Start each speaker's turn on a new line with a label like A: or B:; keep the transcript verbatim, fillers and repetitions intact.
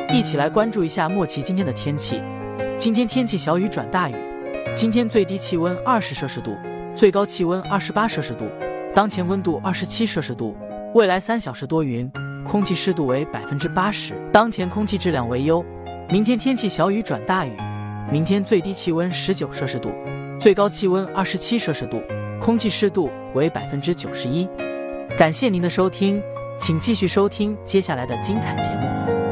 A: 一起来关注一下莫奇今天的天气。今天天气小雨转大雨，今天最低气温二十摄氏度，最高气温二十八摄氏度，当前温度二十七摄氏度。未来三小时多云，空气湿度为百分之八十，当前空气质量为优。明天天气小雨转大雨，明天最低气温十九摄氏度，最高气温二十七摄氏度，空气湿度为百分之九十一。感谢您的收听，请继续收听接下来的精彩节目。